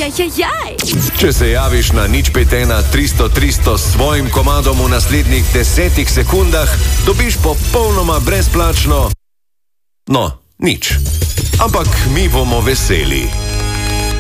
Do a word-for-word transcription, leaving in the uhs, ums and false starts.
Ajajaj. Če se javiš na nič pet ena tristo tristo s svojim komadom v naslednjih desetih sekundah, dobiš popolnoma brezplačno... No, nič. Ampak mi bomo veseli.